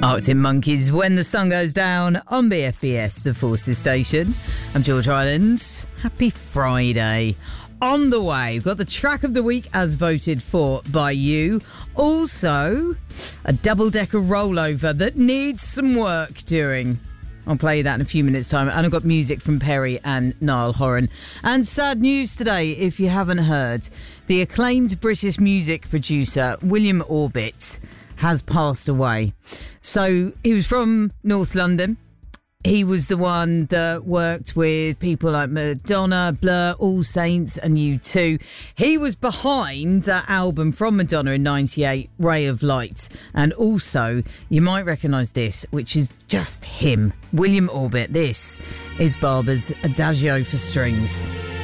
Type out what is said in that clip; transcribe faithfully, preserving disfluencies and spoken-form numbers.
Arctic Monkeys, When the Sun Goes Down on B F B S, the Forces Station. I'm George Ireland. Happy Friday. On the way, we've got the track of the week as voted for by you. Also, a double-decker rollover that needs some work doing. I'll play you that in a few minutes' time. And I've got music from Perry and Niall Horan. And sad news today, if you haven't heard. The acclaimed British music producer, William Orbit, has passed away. So he was from North London. He was the one that worked with people like Madonna, Blur, All Saints and U two. He was behind that album from Madonna in ninety-eight, Ray of Light. And also, you might recognise this, which is just him, William Orbit. This is Barber's Adagio for Strings.